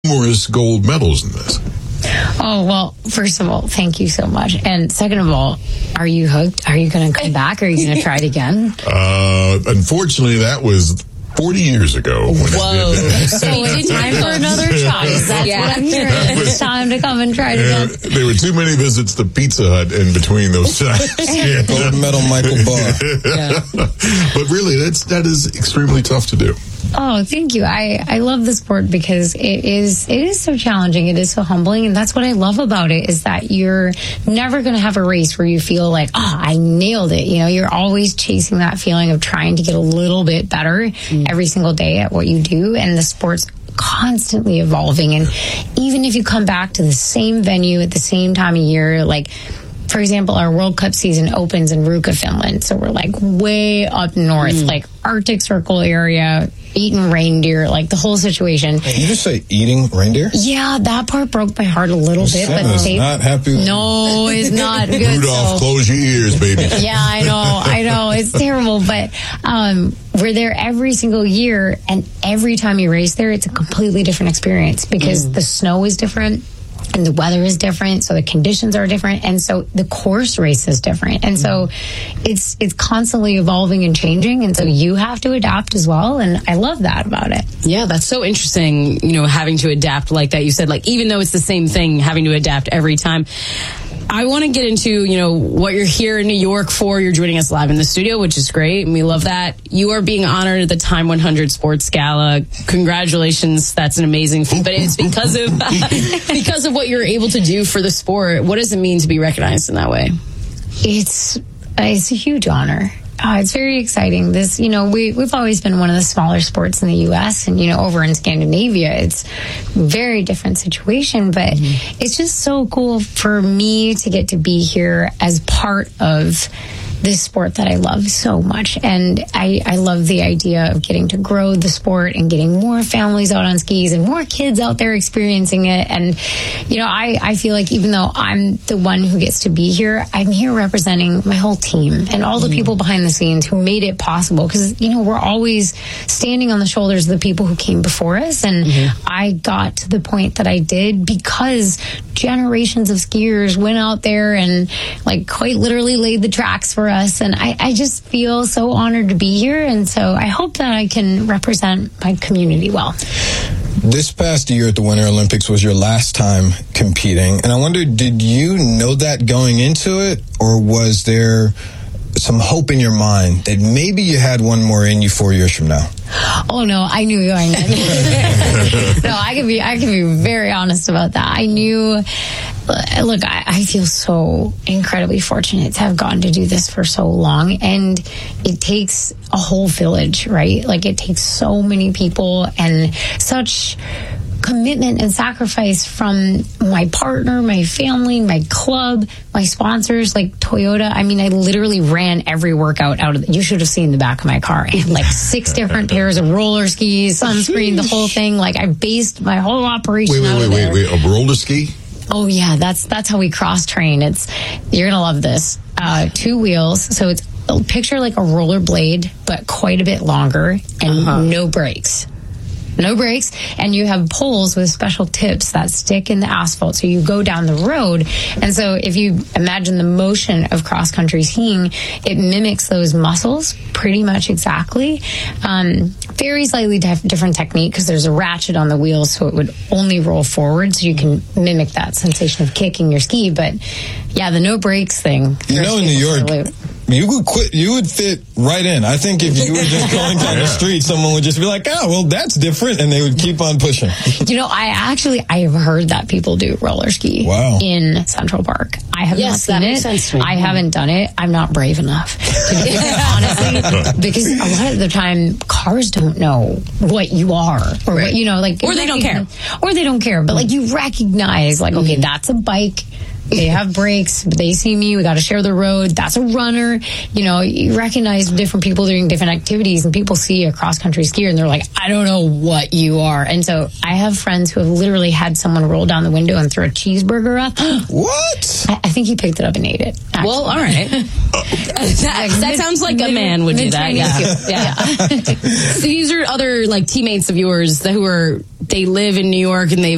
numerous gold medals in this. Oh, well, first of all, thank you so much. And second of all, are you hooked? Are you going to come back? Are you going to try it again? Unfortunately, that was 40 years ago. Whoa. So it's time for another shot. That's what I'm hearing. It's time to come and try it again. There were too many visits to Pizza Hut in between those shots. Gold medal Michael Barr. But really, that is extremely tough to do. Oh, thank you. I love the sport because it is so challenging. It is so humbling. And that's what I love about it, is that you're never going to have a race where you feel like, I nailed it. You know, you're always chasing that feeling of trying to get a little bit better every single day at what you do. And the sport's constantly evolving. And even if you come back to the same venue at the same time of year, like, for example, our World Cup season opens in Ruka, Finland. So we're like way up north, like Arctic Circle area, eating reindeer, like the whole situation. Did you just say eating reindeer? Yeah, that part broke my heart a little bit. But not happy with No, it's not good. Rudolph, close your ears, baby. Yeah, I know. It's terrible. But we're there every single year, and every time you race there, it's a completely different experience because the snow is different. And the weather is different, so the conditions are different, and so the course race is different, and so it's constantly evolving and changing, and so you have to adapt as well, and I love that about it. Yeah, that's so interesting, you know, having to adapt like that. You said, like, even though it's the same thing, having to adapt every time. I want to get into, you know, what you're here in New York for. You're joining us live in the studio, which is great, and we love that. You are being honored at the Time 100 Sports Gala. Congratulations. That's an amazing feat, but it's because of what you're able to do for the sport. What does it mean to be recognized in that way? It's a huge honor. It's very exciting. This, you know, we've always been one of the smaller sports in the U.S. and, you know, over in Scandinavia, it's a very different situation. But it's just so cool for me to get to be here as part of this sport that I love so much. And I love the idea of getting to grow the sport and getting more families out on skis and more kids out there experiencing it. And, you know, I feel like even though I'm the one who gets to be here, I'm here representing my whole team and all the people behind the scenes who made it possible. Because, you know, we're always standing on the shoulders of the people who came before us. And I got to the point that I did because generations of skiers went out there and, like, quite literally laid the tracks for us, and I just feel so honored to be here, and so I hope that I can represent my community well. This past year at the Winter Olympics was your last time competing, and I wonder, did you know that going into it, or was there some hope in your mind that maybe you had one more in you 4 years from now? Oh no, I knew going in. No, I can be very honest about that. I knew. Look, I feel so incredibly fortunate to have gotten to do this for so long, and it takes a whole village, right? Like, it takes so many people and such commitment and sacrifice from my partner, my family, my club, my sponsors, like Toyota. I mean, I literally ran every workout out of you should have seen the back of my car. I had like 6 different pairs of roller skis, sunscreen, the whole thing. Like, I based my whole operation out of there. Wait, a roller ski? Oh yeah, that's how we cross train. You're gonna love this. 2 wheels, so it's picture like a roller blade, but quite a bit longer, and no brakes. No brakes, and you have poles with special tips that stick in the asphalt, so you go down the road. And so if you imagine the motion of cross-country skiing, it mimics those muscles pretty much exactly. Very slightly different technique, because there's a ratchet on the wheels, so it would only roll forward, so you can mimic that sensation of kicking your ski. But yeah, the no brakes thing. You know, in New York, you would fit right in. I think if you were just going down the street, someone would just be like, oh, well, that's different, and they would keep on pushing. You know, I have heard that people do roller ski in Central Park. I have not seen it. Sense to me. I haven't done it. I'm not brave enough to do it, honestly, because a lot of the time cars don't know what you are, or what, you know, like, or they don't care, but like, you recognize, like, okay, that's a bike. They have brakes, but they see me. We got to share the road. That's a runner. You know, you recognize different people doing different activities, and people see a cross-country skier, and they're like, I don't know what you are. And so I have friends who have literally had someone roll down the window and throw a cheeseburger up. What? I think he picked it up and ate it. Actually. Well, all right. that sounds like a man would do that. Yeah. So these are other, like, teammates of yours they live in New York, and they've